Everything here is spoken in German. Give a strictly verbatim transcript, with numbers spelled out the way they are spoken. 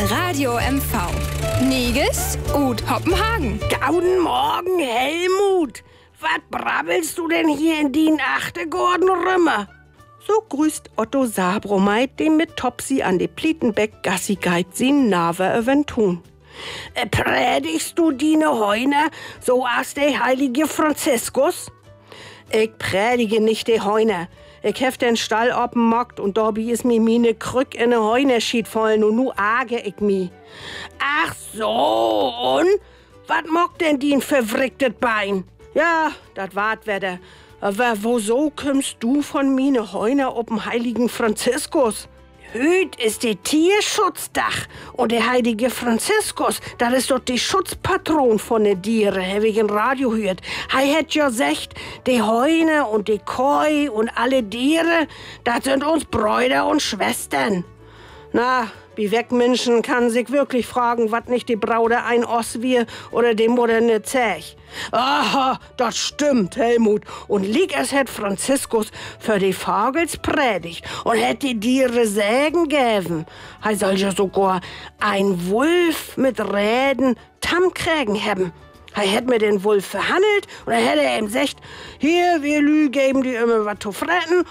Radio M V. Neges und Hoppenhagen. Gauden Morgen, Helmut. Was brabbelst du denn hier in den Achtegorden rümmer? So grüßt Otto Sabromeit, dem mit Topsi an de Plietenbeck Gassi geit sin Nave eventun. Äh, predigst du dine Heune, so as der heilige Franziskus? Ich predige nicht de Heune. Ich hef den Stall op'm und dobi is mi mine Krück in ne Heune schied vollen und nu age ich mi. Ach so, und? Was mockt denn din verwricktet Bein? Ja, dat wart werde. Aber wieso kümmst du von mine Heune op'm heiligen Franziskus? Hüt ist der Tierschutzdach und der heilige Franziskus, das ist doch der Schutzpatron von den Tieren, hab ich im Radio gehört. Er hat ja gesagt, die Heune und die Koi und alle Tiere, das sind uns Brüder und Schwestern. Na, wie Wegmenschen kann sich wirklich fragen, wat nicht die Braude ein Oss wir oder die Mutter ne Zech. Aha, das stimmt, Helmut. Und lieg es het Franziskus für die Vogels predigt und het die Tiere Sägen gäven. Er soll ja sogar ein Wolf mit Räden Tammkrägen haben. Er hätt mit den Wolf verhandelt und er hätte ihm gesagt, hier, wir Lü geben die immer was zu fressen